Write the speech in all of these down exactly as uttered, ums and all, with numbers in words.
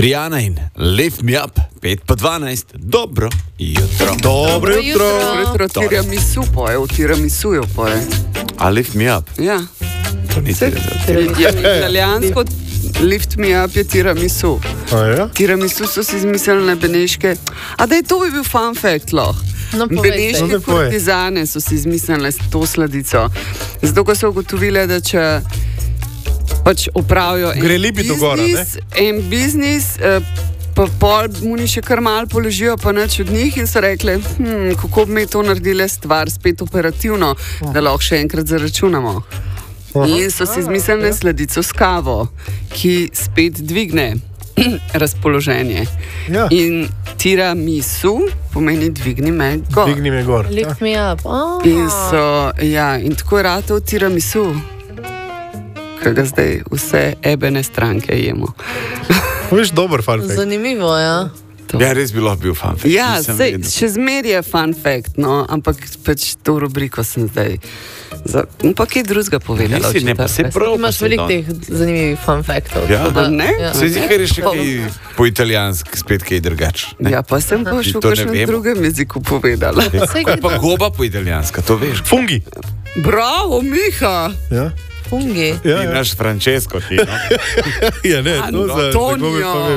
Rihanna in Lift Me Up, pet pa dvanajst, dobro jutro. Dobro jutro. Jutro tiramisu poje, v tiramisuju poje. A Lift Me Up? Ja. To ni tiramisu. Ja, italijansko Lift Me Up je tiramisu. A ja? Tiramisu so si izmislili beneške. A da je to bi bil fun fact, loh. No, povej se. Beneške No, povej. kurtizane so si izmislili to sladico. Zato, ko so ugotovili, da če pač opravijo en Gre libido gora, ne? biznis, en biznis, eh, pa pol muni še kar malo položijo, pa nič od njih in so rekli, hm, kako bi mi to naredili stvar spet operativno, da lahko še enkrat zaračunamo. In so si izmislili sladico s kavo, ki spet dvigne razpoloženje. Ja. In tiramisu pomeni dvigni me gor. Dvigni me gor. Lift me up. Oh. In, so, ja, in tako je ratov tiramisu, ki ga zdaj vse ebene stranke jemo. Veš, dober fun fact. Zanimivo, ja. Ja, res bi lahko bil fan fact. Ja, Nisem sej, vedel. še zmer je fun fact, no, ampak pač to rubriko sem zdaj. Za, pa kaj drugega povedala. Nisi, ne, pa se očitno. prav. Imaš pa se veliko da- teh zanimivih fun faktov. Ja. tako da- A ne? Ja. Se zdi, ker je še kaj po italijanski, spet kaj drugače. Ja, pa sem pa še v To ne kakšnem vemo. drugem jeziku povedala. Saj Kaj pa goba po italijanska, to veš? Fungi. Bravo, Miha! Ja, Fungi. ja, Ti ja. naš Francesco, ti, no? ja ne, to za, za gobe pa vem.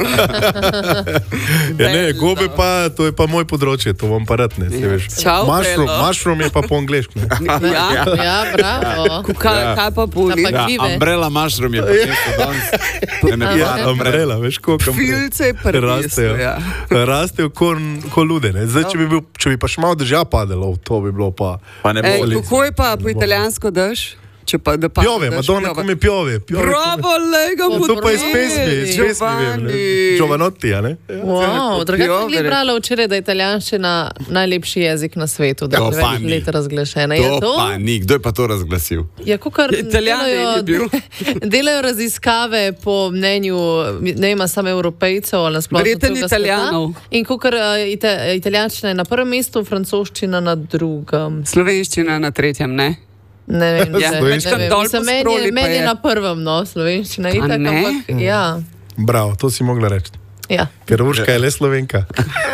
Ja, ne, gobe pa, to je pa moj področje, to vam pa rad ne, se veš. Čau, Mushroom, Belo. mushroom je pa po angleško, ne. Ja, Ja, bravo. kaj, kaj pa boli? Ampak- Ja, Žive. umbrella mushroom je pa mesto danes. Ne, ne, Ja, pa umbrella, veš, koliko Filce je prvi. rastejo. Ja. Rastejo ko, ko lude, ne. Zdaj, če bi, bil, če bi pa še malo dežja padalo, to bi bilo pa... Pa ne Ej, bo. kako je pa po italijansko daš? Če pa da pa Piove, Madonna come piove. piove Bravo, lega come... mu To pa iz pesmi, iz pesmi vem, ne. Giovanotti, a ne? Wow, drugače sem Piovere. brala včeraj, da je italijanščina najlepši jezik na svetu, da To je pa več ni. let razglašena. Je To to? pa ni, kdo je pa to razglasil? Ja, kakor Italijan je bil. delajo, delajo raziskave po mnenju, ne ima samo evropejcev, ali nasploh Verjetno celega Italijanov. sveta. In kakor uh, ita, italijanščina je na prvem mestu, francoščina na drugem. Slovenščina na tretjem, ne? Ne vem, Ja, ne, večkrat ne vem. dol Mislim, po meni, scrolli je- pa meni je je. na prvem, no, slovenščina je A tako, ne? ampak ja. Bravo, to si mogla reči. Ja, Ker Urška je le Slovenka.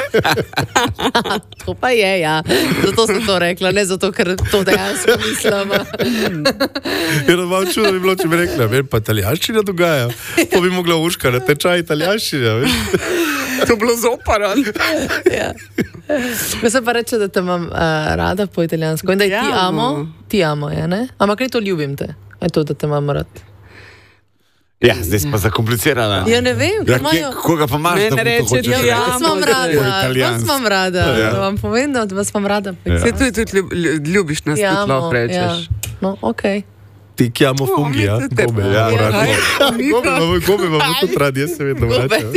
to pa je, ja. Zato sem to rekla, ne zato, ker to dejansko mislim. Ker malo čudno bi bilo, če bi rekla, vem, pa italijanščina dogaja. To bi mogla Urška na tečaj italijanščina, veš. To je bilo zoparan. Ja. Mislim pa reči, da te imam uh, rada po italijansko. In da je Ja, ti amo, no. ti amo, je, ne? Ampak ne to ljubim te. Je to, da te imam rad. Ja, zdaj si pa zakomplicirala. Ja, ne vem, Ja, kaj imajo... kje, koga pa imaš, Mene da mu to reče, hočeš da Ja, reči? ja. vas imam Po rada, vas italijansko. imam rada. Ja. Da vam povem, da vas imam rada. Ja. Se tudi, tudi ljub, ljub- ljubiš nas, Ja, tudi lahko rečeš. ja. No, okej. Ti chiamo fungi, ja? mi tudi te- Gobe, Ja, ja. rad. Gobe, imamo- gobe imamo tudi radi, jaz se vedno vračam.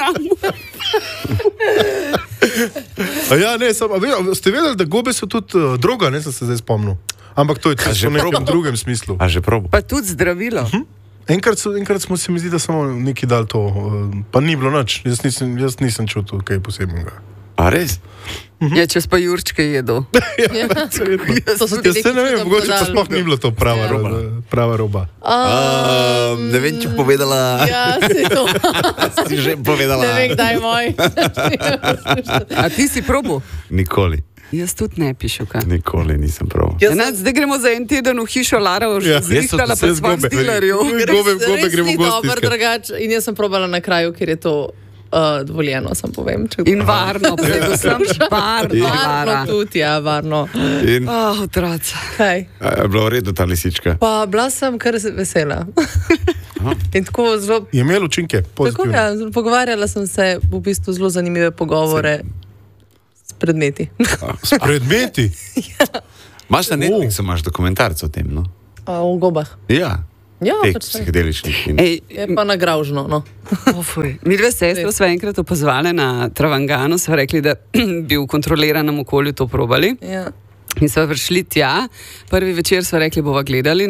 A ja, ne, sam, a ve, a ste vedeli, da gobe so tudi uh, droga, ne, sem se zdaj spomnil. Ampak to je A že v nekem probal? drugem smislu. A že probo? Pa tudi zdravilo. Enkrat, so, enkrat smo se mi zdi, da samo neki dal to, uh, pa ni bilo nič. Jaz nisem, jaz nisem čutil kaj posebnega. A res? Ja, če pa jurčke jedo. Ja. To so ti Jaz se ne vem, neki, ki so mogoče pa podali. sploh ni bilo to prava roba. Prava roba. Um, ne vem, če povedala. Ja, si to. Si že povedala. Ne vem, kdaj moj. A ti si probo? Nikoli, Jaz tudi ne pišu, kaj. nikoli nisem probo. Jaz Ena, zdaj gremo za en teden v hišo Lara, už Ja. ja. zrihtala Jaz pred so- svojim gobe. stilerju. Gobe, gobe gremo Res ni gosti dober, iskat. drugač. In jaz sem probala na kraju, kjer je to uh, dovoljeno, sem povem. Če... In varno, predvsem varno, Varno Lara. tudi, ja, varno. In Ah, otroci. Kaj? a, je bilo v redu ta lisička. Pa bila sem kar vesela. In tako zelo... Je imel učinke, Tako, pozitivne. ja, zelo- pogovarjala sem se v bistvu zelo zanimive pogovore s predmeti. S predmeti. Imaš na Netflixu, imaš dokumentarc o tem, no? A, v gobah. Ja, Ja, teh pač saj. psihedeličnih. In... Ej, Je pa nagravžno, no. mi dve sestre sva enkrat opazovali na Travanganu, sva rekli, da bi v kontroliranem okolju to probali. Ja. In sva prišli tja, prvi večer sva rekli, bova gledali, ne?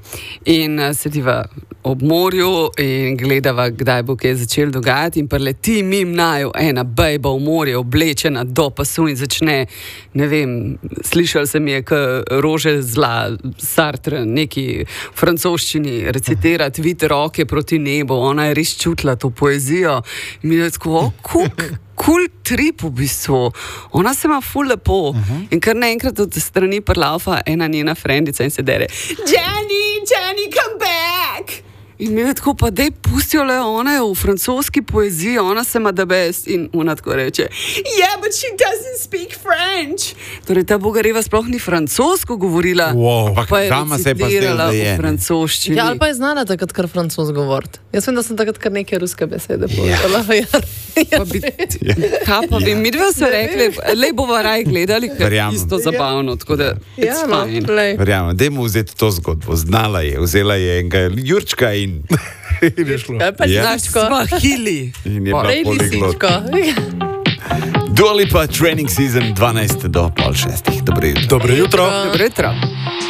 in uh, sediva ob morju in gledava, kdaj bo kaj začel dogajati in preleti mim naju ena bejba v morje, oblečena do pasu in začne, ne vem, slišal se mi je, k rože zla, Sartre, neki francoščini recitirati, vidite roke proti nebu, ona je res čutila to poezijo in mi je tako, o, kuk, kul trip v bistvu, ona se ima ful lepo uh -huh. in kar naenkrat od strani prlaufa ena njena frendica in se dere, Jenny, Jenny, come back! In mi je tako, pa dej pustijo le, ona je v francoski poeziji, ona se ima da best in ona tako reče, yeah, but she doesn't speak French. Torej, ta Bogareva sploh ni francosko govorila, Wow. pa je Dama se je pa zdelo, recitirala da je, v ne. francoščini. Ja, ali pa je znala takrat kar francoz govoriti. Jaz vem, da sem takrat kar neke ruske besede povedala. Ja. Pa bi, kaj pa bi, mi dve so rekli, le bova raj gledali, ker je Verjamem. isto zabavno, tako da Ja, it's no, fine. glej. Verjamem, dajmo vzeti to zgodbo. Znala je, vzela je enega Jurčka in, In je šlo. Kaj pa Ja. Naš ličko? Swahili. in je bila Prej poliglot. lisičko. Dua Lipa, Training Season dvanajst do pol šestih. Dobro jutro. Dobro jutro. Dobro jutro.